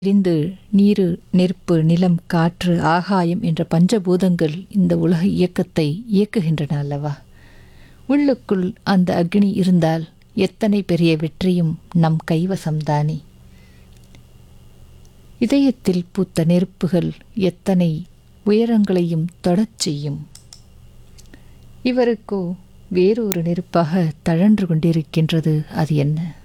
எரிந்து நீரு, நெருப்பு, நிலம், காற்று, ஆகாயம் என்ற பஞ்சபூதங்கள் இந்த உலக இயக்கத்தை இயக்குகின்றன அல்லவா? உள்ளுக்குள் அந்த அக்னி இருந்தால் எத்தனை பெரிய வெற்றியும் நம் கைவசம்தானே. இதயத்தில் பூத்த நெருப்புகள் எத்தனை உயரங்களையும் தொடச் செய்யும். இவருக்கோ வேறொரு நெருப்பாக தழன்று கொண்டிருக்கின்றது. அது என்ன?